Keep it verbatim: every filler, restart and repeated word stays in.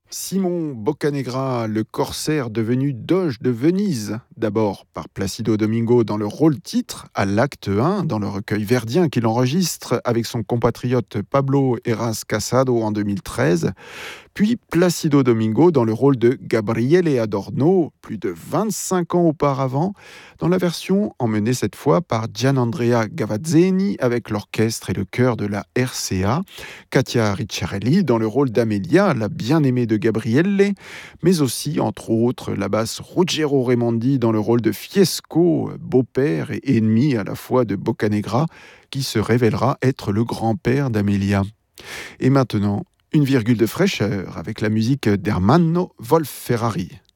Simon Boccanegra, le corsaire devenu doge de Venise, d'abord par Placido Domingo dans le rôle-titre à l'acte un, dans le recueil verdien qu'il enregistre avec son compatriote Pablo Heras Casado en deux mille treize, puis Placido Domingo dans le rôle de Gabriele Adorno, plus de vingt-cinq ans auparavant, dans la version emmenée cette fois par Gianandrea Gavazzeni avec l'orchestre et le chœur de la R C A, Katia Ricciarelli dans le rôle d'Amelia, la bien-aimée de Gabrielle, mais aussi, entre autres, la basse Ruggero Raimondi dans le rôle de Fiesco, beau-père et ennemi à la fois de Boccanegra, qui se révélera être le grand-père d'Amelia. Et maintenant, une virgule de fraîcheur avec la musique d'Ermanno Wolf-Ferrari.